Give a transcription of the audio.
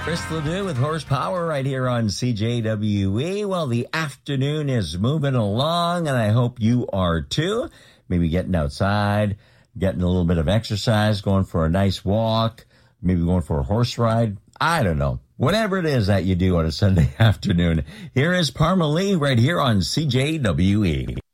Chris Ledoux with Horsepower right here on CJWE. Well, the afternoon is moving along, and I hope you are too. Maybe getting outside, getting a little bit of exercise, going for a nice walk, maybe going for a horse ride. I don't know. Whatever it is that you do on a Sunday afternoon, here is Parma Lee right here on CJWE.